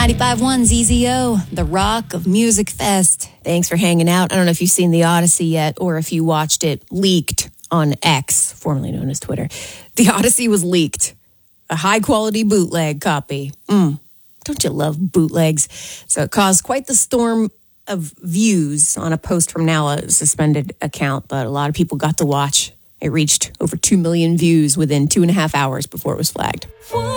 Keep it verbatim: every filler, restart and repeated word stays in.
ninety-five point one Z Z O, the Rock of Music Fest. Thanks for hanging out. I don't know if you've seen the Odyssey yet or if you watched it leaked on X, formerly known as Twitter. The Odyssey was leaked. A high-quality bootleg copy. Mm. Don't you love bootlegs? So it caused quite the storm of views on a post from now a suspended account, but a lot of people got to watch. It reached over two million views within two and a half hours before it was flagged.